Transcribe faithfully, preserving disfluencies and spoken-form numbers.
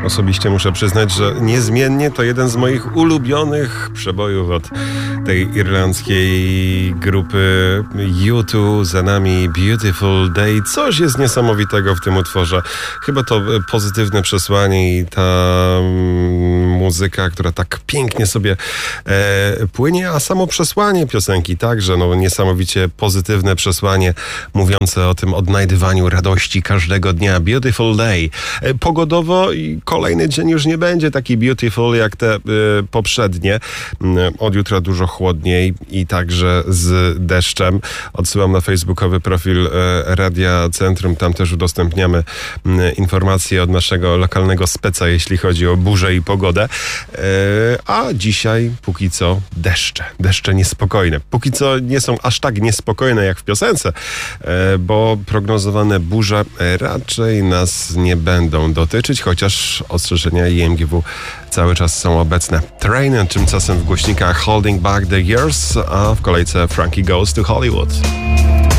Osobiście muszę przyznać, że niezmiennie to jeden z moich ulubionych przebojów od tej irlandzkiej grupy U dwa. Za nami Beautiful Day. Coś jest niesamowitego w tym utworze. Chyba to pozytywne przesłanie i ta mm, muzyka, która tak pięknie sobie e, płynie, a samo przesłanie piosenki także, no niesamowicie pozytywne przesłanie mówiące o tym odnajdywaniu radości każdego dnia. Beautiful Day. E, pogodowo i kolejny dzień już nie będzie taki beautiful jak te e, poprzednie. Od jutra dużo chłodniej i także z deszczem. Odsyłam na facebookowy profil e, Radia Centrum. Tam też udostępniamy m, informacje od naszego lokalnego speca, jeśli chodzi o burzę i pogodę. E, a dzisiaj póki co deszcze. Deszcze niespokojne. Póki co nie są aż tak niespokojne jak w piosence, e, bo prognozowane burze raczej nas nie będą dotyczyć, chociaż ostrzeżenia I M G W cały czas są obecne. Train, tymczasem w głośnikach Holding Back the Years, a w kolejce Frankie Goes to Hollywood.